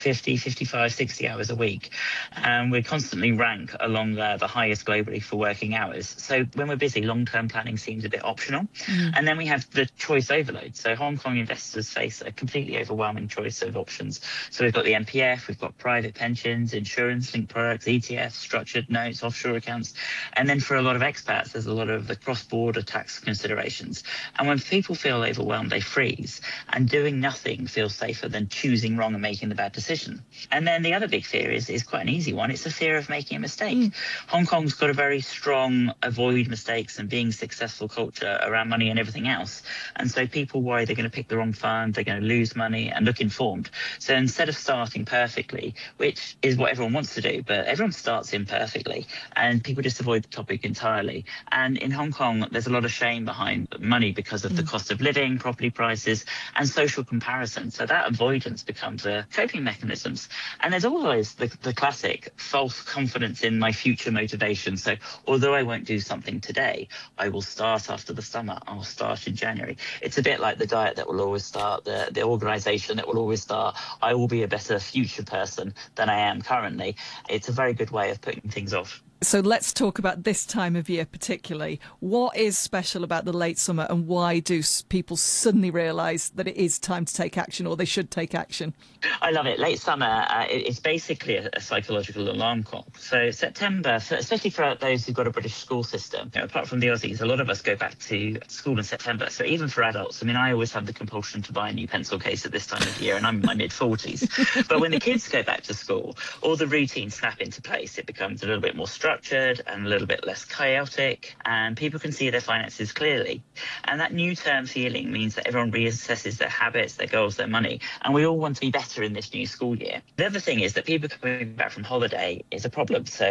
50, 55, 60 hours a week. And we constantly rank along the highest globally for working hours. So when we're busy, long-term planning seems a bit optional. And then we have the choice overload. So Hong Kong investors face a completely overwhelming choice of options. So we've got the MPF, we've got private pensions, insurance-linked products, ETFs, structured notes, offshore accounts. And then for a lot of expats, there's a lot of the cross-border tax considerations. And when people feel overwhelmed, they freeze. And doing nothing feels safer than choosing wrong and making the bad decision. And then the other big fear is quite an easy one. It's the fear of making a mistake. Hong Kong's got a very strong avoid mistakes and being successful culture around money and everything else. And so people worry they're going to pick the wrong fund, they're going to lose money and look informed. So instead of starting perfectly, which is what everyone wants to do, but everyone starts imperfectly and people just avoid the topic entirely. And in Hong Kong, there's a lot of shame behind money because of the cost of living, property prices and social comparison. So that avoidance becomes a coping mechanisms. And there's always the classic false confidence in my future motivation. So although I won't do something today, I will start after the summer. I'll start in January. It's a bit like the diet that will always start, the organization that will always start. I will be a better future person than I am currently. It's a very good way of putting things off. So let's talk about this time of year particularly. What is special about the late summer and why do people suddenly realise that it is time to take action or they should take action? I love it. Late summer is basically a psychological alarm clock. So September, especially for those who've got a British school system, apart from the Aussies, a lot of us go back to school in September. So even for adults, I mean, I always have the compulsion to buy a new pencil case at this time of year and I'm in my mid-40s. But when the kids go back to school, all the routines snap into place. It becomes a little bit more structured and a little bit less chaotic, and people can see their finances clearly. And that new term feeling means that everyone reassesses their habits, their goals, their money, and we all want to be better in this new school year. The other thing is that people coming back from holiday is a problem. So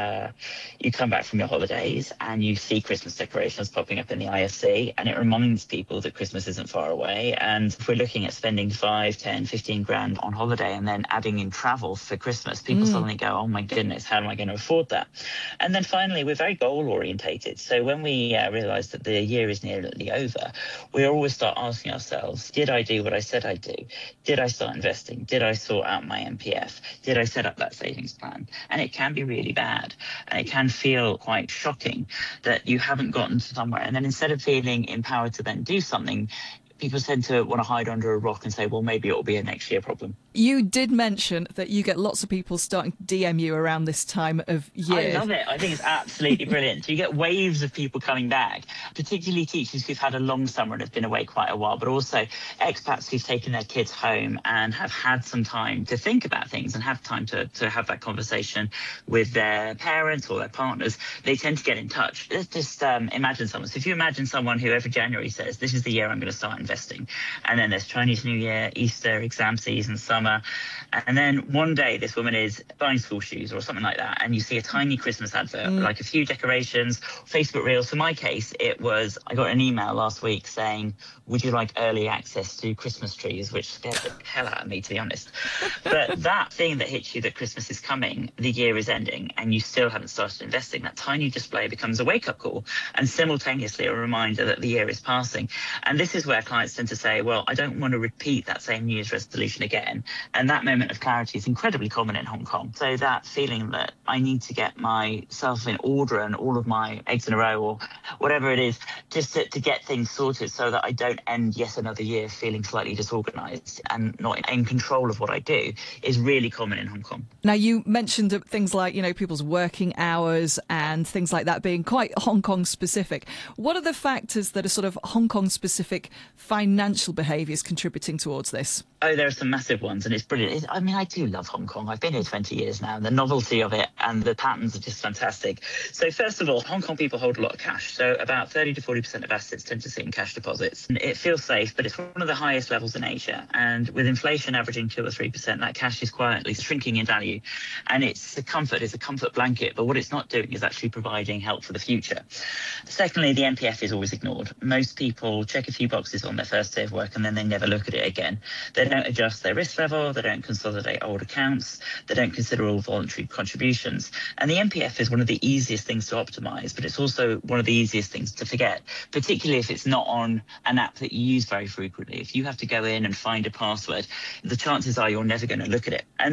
you come back from your holidays and you see Christmas decorations popping up in the IFC, and it reminds people that Christmas isn't far away. And if we're looking at spending 5, 10, 15 grand on holiday and then adding in travel for Christmas, people suddenly go, oh my goodness, how am I going to afford that? And then finally, we're very goal orientated. So when we realise that the year is nearly over, we always start asking ourselves, did I do what I said I'd do? Did I start investing? Did I sort out my MPF? Did I set up that savings plan? And it can be really bad. And it can feel quite shocking that you haven't gotten to somewhere. And then instead of feeling empowered to then do something, people tend to want to hide under a rock and say, well, maybe it'll be a next year problem. You did mention that you get lots of people starting to DM you around this time of year. I love it. I think it's absolutely brilliant. So you get waves of people coming back, particularly teachers who've had a long summer and have been away quite a while, but also expats who've taken their kids home and have had some time to think about things and have time to have that conversation with their parents or their partners. They tend to get in touch. Let's just imagine someone. So if you imagine someone who every January says, this is the year I'm going to start investing. And then there's Chinese New Year, Easter, exam season, summer. And then one day this woman is buying school shoes or something like that. And you see a tiny Christmas advert, like a few decorations, Facebook Reels. For my case, it was, I got an email last week saying, would you like early access to Christmas trees, which scared the hell out of me, to be honest. But that thing that hits you that Christmas is coming, the year is ending, and you still haven't started investing, that tiny display becomes a wake-up call and simultaneously a reminder that the year is passing. And this is where clients tend to say, well, I don't want to repeat that same New Year's resolution again. And that moment of clarity is incredibly common in Hong Kong. So that feeling that I need to get myself in order and all of my eggs in a row or whatever it is, just to get things sorted so that I don't end yet another year feeling slightly disorganized and not in control of what I do, is really common in Hong Kong. Now, you mentioned things like, people's working hours and things like that being quite Hong Kong specific. What are the factors that are sort of Hong Kong specific financial behaviours contributing towards this? Oh, there are some massive ones, and it's brilliant. I mean, I do love Hong Kong. I've been here 20 years now, and the novelty of it and the patterns are just fantastic. So first of all, Hong Kong people hold a lot of cash. So about 30 to 40% of assets tend to sit in cash deposits. And it feels safe, but it's one of the highest levels in Asia. And with inflation averaging 2 or 3%, that cash is quietly shrinking in value. And it's a comfort blanket. But what it's not doing is actually providing help for the future. Secondly, the MPF is always ignored. Most people check a few boxes on their first day of work, and then they never look at it again. They don't adjust their risk level, they don't consolidate old accounts, they don't consider all voluntary contributions. And the MPF is one of the easiest things to optimize, but it's also one of the easiest things to forget, particularly if it's not on an app that you use very frequently. If you have to go in and find a password, the chances are you're never going to look at it. And